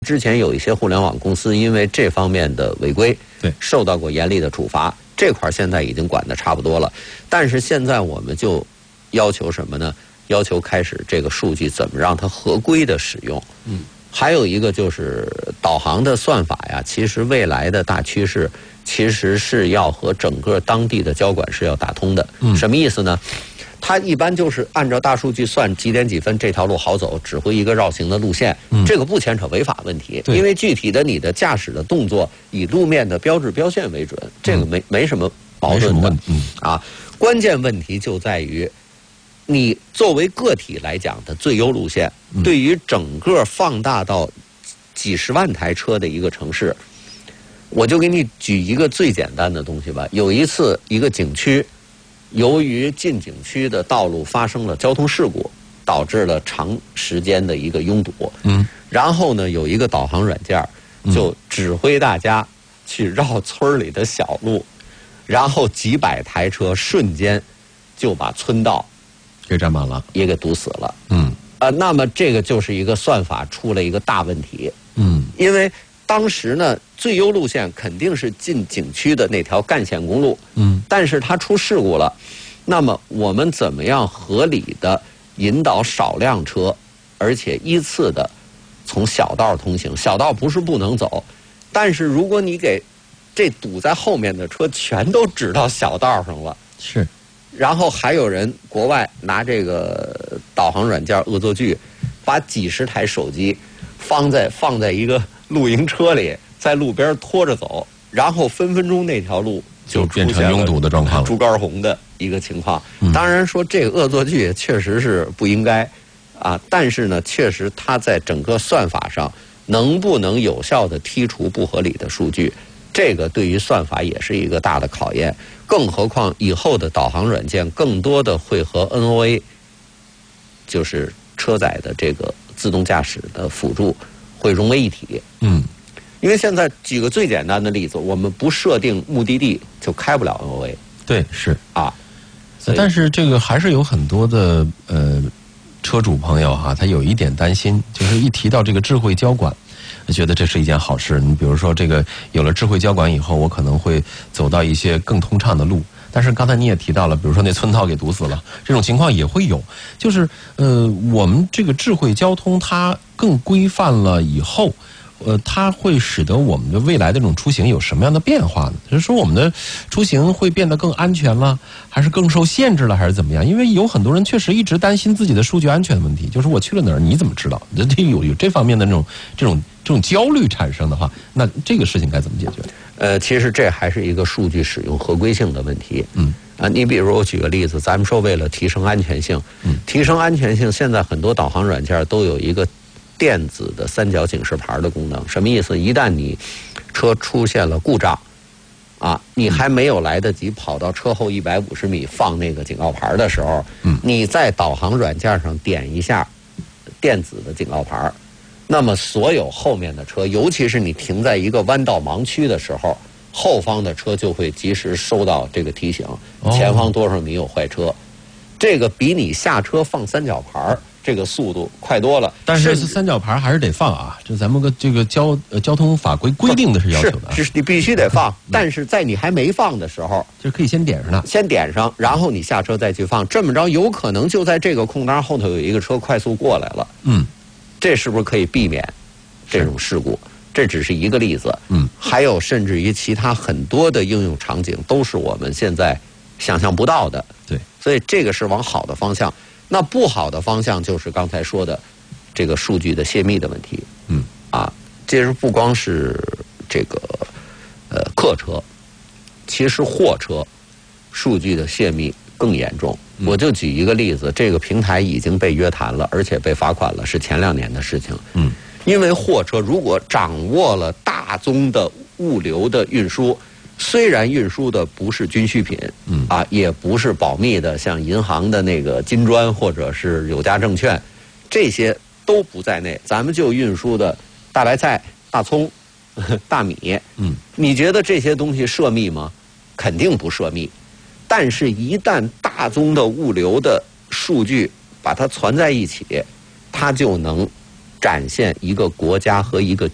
之前有一些互联网公司因为这方面的违规， 对， 受到过严厉的处罚。这块现在已经管得差不多了，但是现在我们就要求什么呢？要求开始这个数据怎么让它合规的使用。还有一个就是导航的算法呀，其实未来的大趋势其实是要和整个当地的交管是要打通的。什么意思呢？它一般就是按照大数据算几点几分这条路好走，指挥一个绕行的路线，这个不牵扯违法问题，因为具体的你的驾驶的动作以路面的标志标线为准，这个没什么矛盾的。关键问题就在于你作为个体来讲的最优路线，对于整个放大到几十万台车的一个城市，我就给你举一个最简单的东西吧。有一次一个景区，由于进景区的道路发生了交通事故，导致了长时间的一个拥堵。然后呢，有一个导航软件就指挥大家去绕村里的小路，然后几百台车瞬间就把村道给占满了， 也给堵死了。那么这个就是一个算法出了一个大问题。因为当时呢，最优路线肯定是进景区的那条干线公路。但是它出事故了，那么我们怎么样合理的引导少量车，而且依次的从小道通行？小道不是不能走，但是如果你给这堵在后面的车全都指到小道上了， 是。 然后还有人国外拿这个导航软件恶作剧，把几十台手机放在一个露营车里，在路边拖着走，然后分分钟那条路就变成拥堵的状况了， 猪肝红的一个情况。当然说这个恶作剧确实是不应该但是呢，确实它在整个算法上能不能有效的剔除不合理的数据，这个对于算法也是一个大的考验。更何况以后的导航软件更多的会和 NOA， 就是车载的这个自动驾驶的辅助会融为一体。因为现在举个最简单的例子，我们不设定目的地就开不了 NOA。 对，是但是这个还是有很多的车主朋友他有一点担心，就是一提到这个智慧交管，觉得这是一件好事。你比如说这个有了智慧交管以后，我可能会走到一些更通畅的路。但是刚才你也提到了，比如说那村道给堵死了，这种情况也会有。就是我们这个智慧交通它更规范了以后，它会使得我们的未来的这种出行有什么样的变化呢？就是说我们的出行会变得更安全了，还是更受限制了，还是怎么样？因为有很多人确实一直担心自己的数据安全的问题，就是我去了哪儿你怎么知道？有这方面的这种焦虑产生的话，那这个事情该怎么解决？ 其实这还是一个数据使用合规性的问题。你比如我举个例子，咱们说为了提升安全性，现在很多导航软件都有一个电子的三角警示牌的功能。什么意思？一旦你车出现了故障你还没有来得及跑到车后150米放那个警告牌的时候，你在导航软件上点一下电子的警告牌，那么所有后面的车，尤其是你停在一个弯道盲区的时候，后方的车就会及时收到这个提醒，前方多少米有坏车。这个比你下车放三角牌这个速度快多了。 但是三角牌还是得放这咱们这个交通法规规定的是要求的， 是你必须得放。但是在你还没放的时候， 就可以先点上它， 先点上，然后你下车再去放。这么着，有可能就在这个空档后头有一个车快速过来了。这是不是可以避免这种事故？这只是一个例子。还有甚至于其他很多的应用场景都是我们现在想象不到的。 对， 所以这个是往好的方向。那不好的方向就是刚才说的这个数据的泄密的问题。这是不光是这个客车，其实货车数据的泄密更严重。我就举一个例子，这个平台已经被约谈了，而且被罚款了，是前2年的事情。因为货车如果掌握了大宗的物流的运输，虽然运输的不是军需品，也不是保密的，像银行的那个金砖或者是有价证券，这些都不在内。咱们就运输的大白菜、大葱、大米，你觉得这些东西涉密吗？肯定不涉密。但是，一旦大宗的物流的数据把它攒在一起，它就能展现一个国家和一个